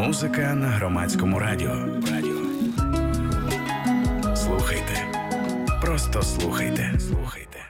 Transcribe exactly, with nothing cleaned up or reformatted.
Музика на громадському радіо. Радіо. Слухайте. Просто слухайте. Слухайте.